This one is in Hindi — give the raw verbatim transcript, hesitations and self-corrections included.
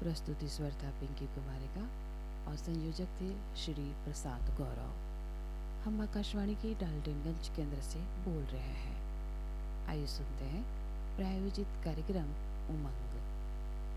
प्रस्तुति स्वर था पिंकी कुमारी का और संयोजक थे श्री प्रसाद गौरव। हम आकाशवाणी के डाल्टनगंज केंद्र से बोल रहे हैं। आइए सुनते हैं प्रायोजित कार्यक्रम उमंग।